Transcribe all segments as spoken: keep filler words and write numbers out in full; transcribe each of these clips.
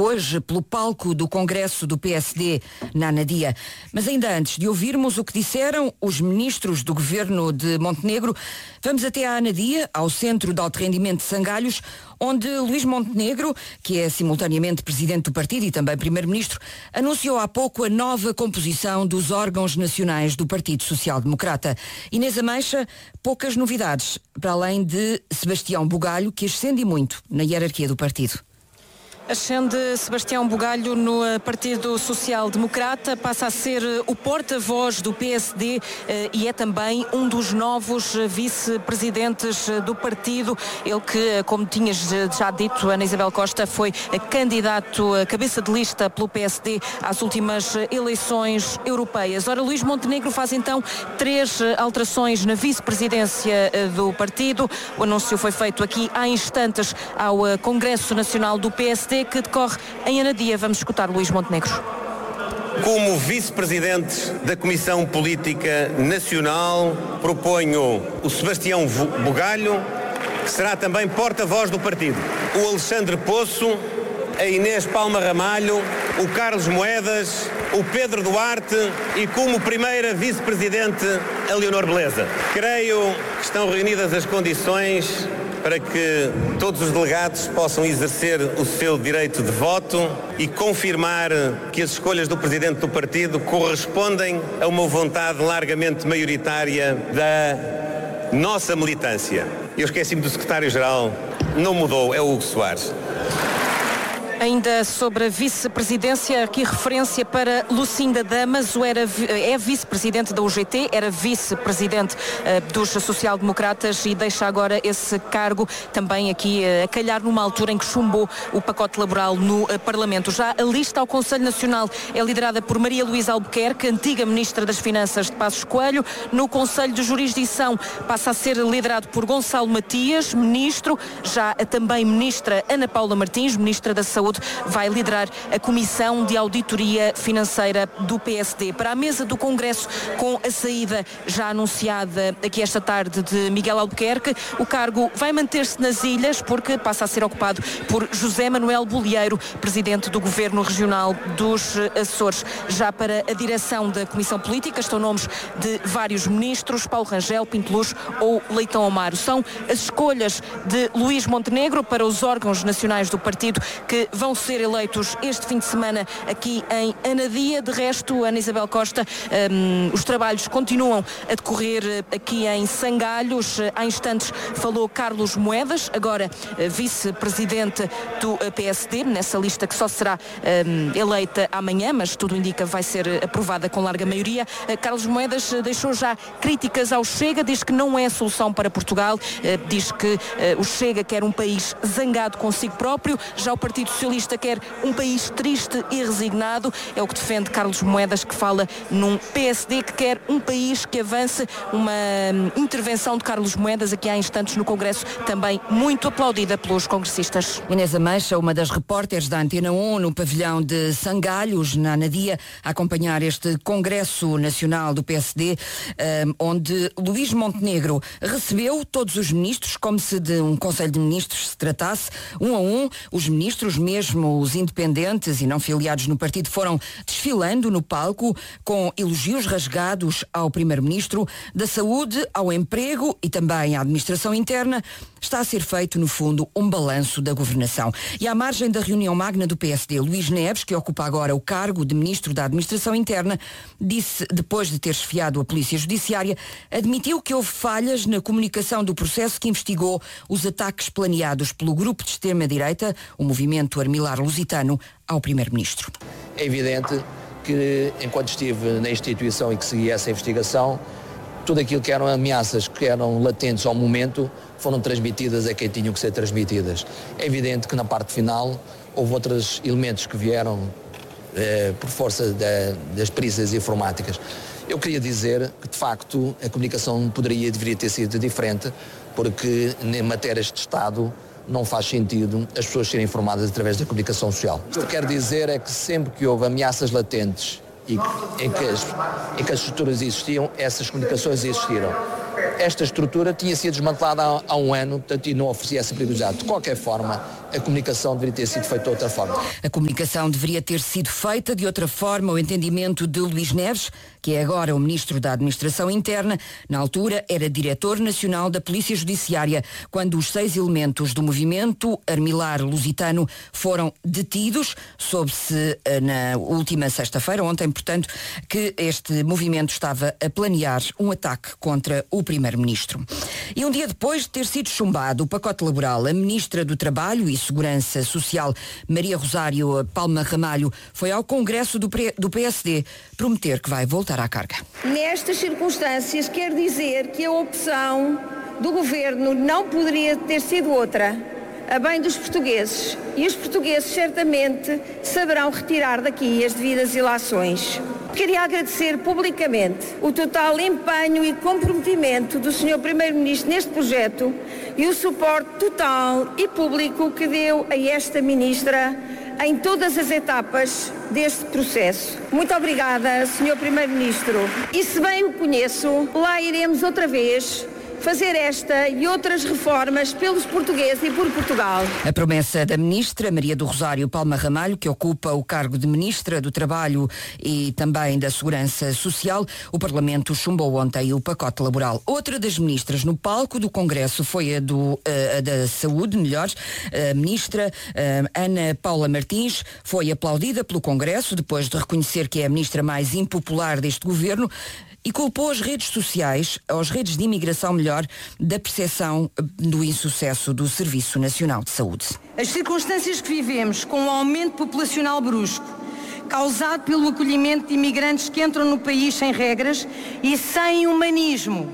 hoje pelo palco do Congresso do P S D na Anadia. Mas ainda antes de ouvirmos o que disseram os ministros do governo de Montenegro, vamos até à Anadia, ao Centro de Alto Rendimento de Sangalhos, onde Luís Montenegro, que é simultaneamente presidente do partido e também primeiro-ministro, anunciou há pouco a nova composição dos órgãos nacionais do Partido Social Democrata. Inês Ameixa, poucas novidades, para além de Sebastião Bugalho, que ascende muito na hierarquia do partido. Ascende Sebastião Bugalho no Partido Social Democrata, passa a ser o porta-voz do P S D e é também um dos novos vice-presidentes do partido. Ele que, como tinhas já dito, Ana Isabel Costa, foi candidato a cabeça de lista pelo P S D às últimas eleições europeias. Ora, Luís Montenegro faz então três alterações na vice-presidência do partido. O anúncio foi feito aqui há instantes ao Congresso Nacional do P S D, que decorre em Anadia. Vamos escutar Luís Montenegro. Como vice-presidente da Comissão Política Nacional, proponho o Sebastião Bugalho, que será também porta-voz do partido, o Alexandre Poço, a Inês Palma Ramalho, o Carlos Moedas, o Pedro Duarte e, como primeira vice-presidente, a Leonor Beleza. Creio que estão reunidas as condições para que todos os delegados possam exercer o seu direito de voto e confirmar que as escolhas do presidente do partido correspondem a uma vontade largamente maioritária da nossa militância. Eu esqueci-me do secretário-geral, não mudou, é o Hugo Soares. Ainda sobre a vice-presidência, aqui referência para Lucinda Damaso, era, é vice-presidente da U G T, era vice-presidente uh, dos social-democratas e deixa agora esse cargo também aqui uh, a calhar numa altura em que chumbou o pacote laboral no uh, Parlamento. Já a lista ao Conselho Nacional é liderada por Maria Luísa Albuquerque, antiga Ministra das Finanças de Passos Coelho. No Conselho de Jurisdição passa a ser liderado por Gonçalo Matias, Ministro. Já a também Ministra Ana Paula Martins, Ministra da Saúde, vai liderar a Comissão de Auditoria Financeira do P S D. Para a mesa do Congresso, com a saída já anunciada aqui esta tarde de Miguel Albuquerque, o cargo vai manter-se nas ilhas porque passa a ser ocupado por José Manuel Bolieiro, presidente do Governo Regional dos Açores. Já para a direção da Comissão Política estão nomes de vários ministros, Paulo Rangel, Pinto Luz ou Leitão Amaro. São as escolhas de Luís Montenegro para os órgãos nacionais do partido que vão ser eleitos este fim de semana aqui em Anadia. De resto, Ana Isabel Costa, um, os trabalhos continuam a decorrer aqui em Sangalhos. Há instantes falou Carlos Moedas, agora uh, vice-presidente do uh, P S D, nessa lista que só será um, eleita amanhã, mas tudo indica vai ser aprovada com larga maioria. Uh, Carlos Moedas uh, deixou já críticas ao Chega, diz que não é solução para Portugal, uh, diz que uh, o Chega quer um país zangado consigo próprio, já o Partido Socialista quer um país triste e resignado. É o que defende Carlos Moedas, que fala num P S D que quer um país que avance. Uma intervenção de Carlos Moedas aqui há instantes no Congresso, também muito aplaudida pelos congressistas. Inês Ameixa, uma das repórteres da Antena um no pavilhão de Sangalhos, na Anadia, a acompanhar este Congresso Nacional do P S D, onde Luís Montenegro recebeu todos os ministros, como se de um Conselho de Ministros se tratasse, um a um. Os ministros, mesmo os independentes e não filiados no partido, foram desfilando no palco com elogios rasgados ao primeiro-ministro. Da saúde ao emprego e também à administração interna, está a ser feito, no fundo, um balanço da governação. E à margem da reunião magna do P S D, Luís Neves, que ocupa agora o cargo de ministro da administração interna, disse, depois de ter esfiado a Polícia Judiciária, admitiu que houve falhas na comunicação do processo que investigou os ataques planeados pelo grupo de extrema-direita, o Movimento Armilar Lusitano, ao primeiro-ministro. É evidente que, enquanto estive na instituição e que segui essa investigação, tudo aquilo que eram ameaças que eram latentes ao momento foram transmitidas a quem tinham que ser transmitidas. É evidente que na parte final houve outros elementos que vieram eh, por força da, das perícias informáticas. Eu queria dizer que, de facto, a comunicação poderia e deveria ter sido diferente, porque em matérias de Estado não faz sentido as pessoas serem informadas através da comunicação social. O que quero dizer é que sempre que houve ameaças latentes e em que, as, em que as estruturas existiam, essas comunicações existiram. Esta estrutura tinha sido desmantelada há, há um ano, portanto, e não oferecia essa perigosidade. De qualquer forma, a comunicação deveria ter sido feita de outra forma. A comunicação deveria ter sido feita de outra forma. O entendimento de Luís Neves, que é agora o Ministro da Administração Interna, na altura era Diretor Nacional da Polícia Judiciária, quando os seis elementos do movimento Armilar Lusitano foram detidos. Soube-se na última sexta-feira, ontem, portanto, que este movimento estava a planear um ataque contra o Primeiro-Ministro. E um dia depois de ter sido chumbado o pacote laboral, a Ministra do Trabalho e Segurança Social, Maria Rosário Palma Ramalho, foi ao Congresso do P S D prometer que vai voltar à carga. Nestas circunstâncias, quer dizer que a opção do Governo não poderia ter sido outra, a bem dos portugueses. E os portugueses certamente saberão retirar daqui as devidas ilações. Queria agradecer publicamente o total empenho e comprometimento do senhor Primeiro-Ministro neste projeto e o suporte total e público que deu a esta Ministra em todas as etapas deste processo. Muito obrigada, senhor Primeiro-Ministro. E se bem o conheço, lá iremos outra vez fazer esta e outras reformas pelos portugueses e por Portugal. A promessa da Ministra Maria do Rosário Palma Ramalho, que ocupa o cargo de Ministra do Trabalho e também da Segurança Social. O Parlamento chumbou ontem o pacote laboral. Outra das ministras no palco do Congresso foi a, do, a da Saúde, melhor, a Ministra a Ana Paula Martins. Foi aplaudida pelo Congresso depois de reconhecer que é a ministra mais impopular deste governo, e culpou as redes sociais, as redes de imigração melhor, da percepção do insucesso do Serviço Nacional de Saúde. As circunstâncias que vivemos, com um aumento populacional brusco, causado pelo acolhimento de imigrantes que entram no país sem regras e sem humanismo,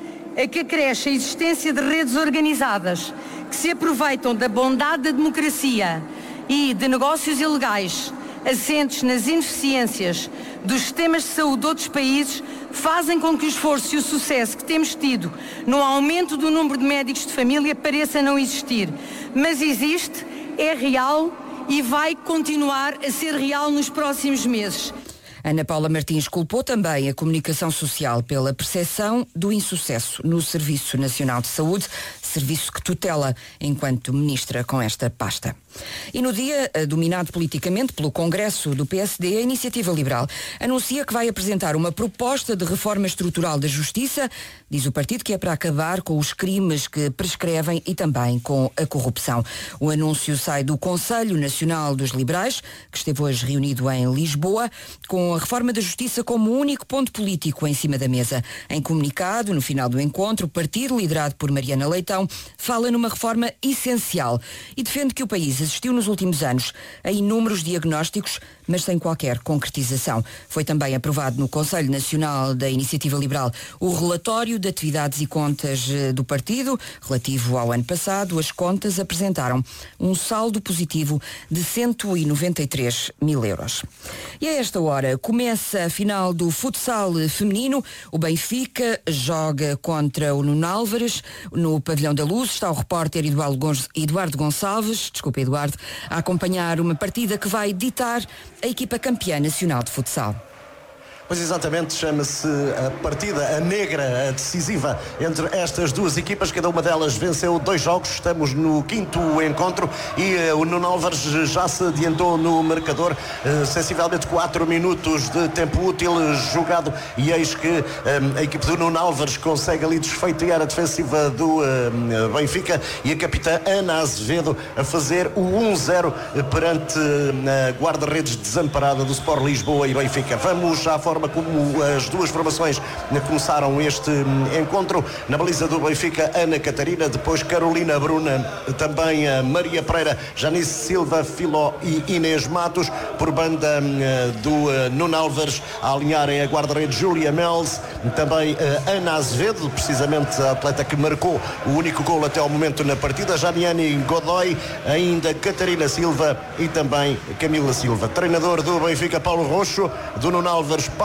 a que acresce a existência de redes organizadas que se aproveitam da bondade da democracia e de negócios ilegais assentes nas ineficiências dos sistemas de saúde de outros países, fazem com que o esforço e o sucesso que temos tido no aumento do número de médicos de família pareça não existir. Mas existe, é real e vai continuar a ser real nos próximos meses. Ana Paula Martins culpou também a comunicação social pela percepção do insucesso no Serviço Nacional de Saúde, serviço que tutela enquanto ministra com esta pasta. E no dia dominado politicamente pelo Congresso do P S D, a Iniciativa Liberal anuncia que vai apresentar uma proposta de reforma estrutural da Justiça. Diz o partido que é para acabar com os crimes que prescrevem e também com a corrupção. O anúncio sai do Conselho Nacional dos Liberais, que esteve hoje reunido em Lisboa, com a reforma da Justiça como único ponto político em cima da mesa. Em comunicado, no final do encontro, o partido, liderado por Mariana Leitão, fala numa reforma essencial e defende que o país assistiu nos últimos anos a inúmeros diagnósticos, mas sem qualquer concretização. Foi também aprovado no Conselho Nacional da Iniciativa Liberal o relatório de atividades e contas do partido, relativo ao ano passado. As contas apresentaram um saldo positivo de cento e noventa e três mil euros. E a esta hora começa a final do futsal feminino. O Benfica joga contra o Nuno Álvares no Pavilhão da Luz. Está o repórter Eduardo Gonçalves, desculpe Eduardo, a acompanhar uma partida que vai ditar a equipa campeã nacional de futsal. Pois exatamente, chama-se a partida, a negra, a decisiva entre estas duas equipas. Cada uma delas venceu dois jogos. Estamos no quinto encontro e uh, o Nuno Álvares já se adiantou no marcador. Uh, sensivelmente quatro minutos de tempo útil jogado e eis que um, a equipe do Nuno Álvares consegue ali desfeitear a defensiva do uh, Benfica e a capitã Ana Azevedo a fazer o um zero perante a uh, guarda-redes desamparada do Sport Lisboa e Benfica. Vamos à forma como as duas formações começaram este encontro. Na baliza do Benfica, Ana Catarina, depois Carolina Bruna, também a Maria Pereira, Janice Silva, Filó e Inês Matos. Por banda do Nuno Álvares, a alinharem a guarda-redes Júlia Mels, também Ana Azevedo, precisamente a atleta que marcou o único gol até ao momento na partida, Janiane Godoy, ainda Catarina Silva e também Camila Silva. Treinador do Benfica, Paulo Roxo, do Nuno Álvares, Paulo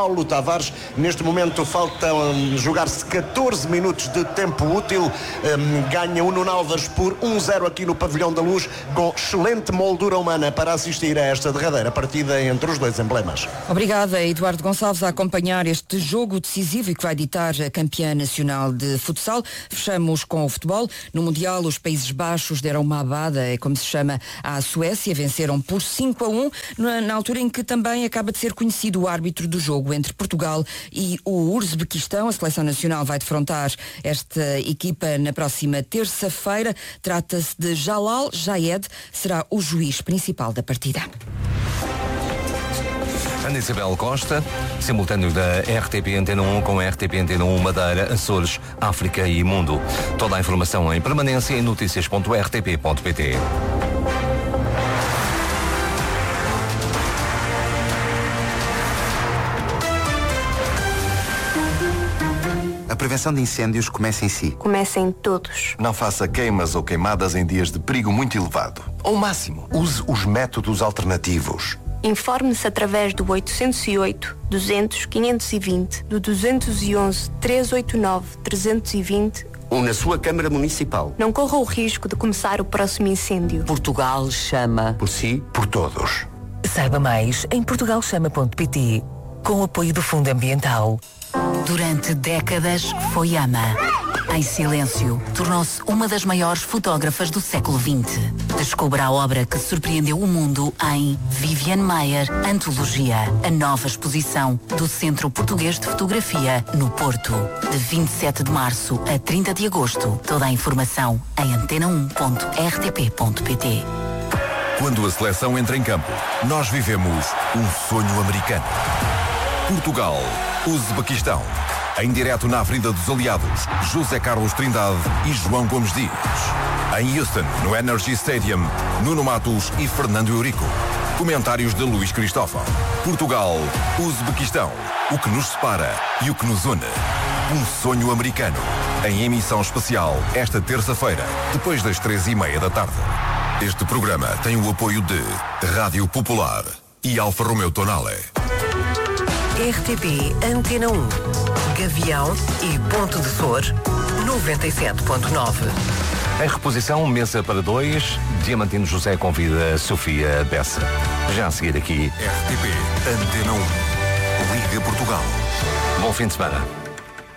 Paulo Tavares. Neste momento faltam jogar-se catorze minutos de tempo útil. Um, ganha o Nuno Álvares por um zero aqui no Pavilhão da Luz, com excelente moldura humana para assistir a esta derradeira partida entre os dois emblemas. Obrigada, Eduardo Gonçalves, a acompanhar este jogo decisivo e que vai ditar a campeã nacional de futsal. Fechamos com o futebol. No Mundial, os Países Baixos deram uma abada, é como se chama, à Suécia. Venceram por cinco a um, na, na altura em que também acaba de ser conhecido o árbitro do jogo entre Portugal e o Uzbequistão. A seleção nacional vai defrontar esta equipa na próxima terça-feira. Trata-se de Jalal Jaed, será o juiz principal da partida. Ana Isabel Costa, simultâneo da R T P Antena um com a R T P Antena um Madeira, Açores, África e Mundo. Toda a informação em permanência em notícias ponto r t p ponto p t. A prevenção de incêndios começa em si. Começa em todos. Não faça queimas ou queimadas em dias de perigo muito elevado. Ao máximo, use os métodos alternativos. Informe-se através do oitocentos e oito, duzentos, quinhentos e vinte, do duzentos e onze, trezentos e oitenta e nove, trezentos e vinte ou na sua Câmara Municipal. Não corra o risco de começar o próximo incêndio. Portugal chama. Por si, por todos. Saiba mais em portugal chama ponto p t, com o apoio do Fundo Ambiental. Durante décadas foi ama. Em silêncio, tornou-se uma das maiores fotógrafas do século vinte. Descubra a obra que surpreendeu o mundo em Viviane Maier, Antologia, a nova exposição do Centro Português de Fotografia, no Porto. De vinte e sete de março a trinta de agosto. Toda a informação em antena um ponto r t p ponto p t. Quando a seleção entra em campo, nós vivemos um sonho americano. Portugal, Uzbequistão. Em direto na Avenida dos Aliados, José Carlos Trindade e João Gomes Dias. Em Houston, no Energy Stadium, Nuno Matos e Fernando Eurico. Comentários de Luís Cristóvão. Portugal, Uzbequistão. O que nos separa e o que nos une. Um sonho americano. Em emissão especial, esta terça-feira, depois das três e meia da tarde. Este programa tem o apoio de Rádio Popular e Alfa Romeo Tonale. R T P Antena um, Gavião e Ponto de Sor, noventa e sete ponto nove. Em reposição, mesa para dois, Diamantino José convida Sofia Bessa. Já a seguir aqui, R T P Antena um, Liga Portugal. Bom fim de semana.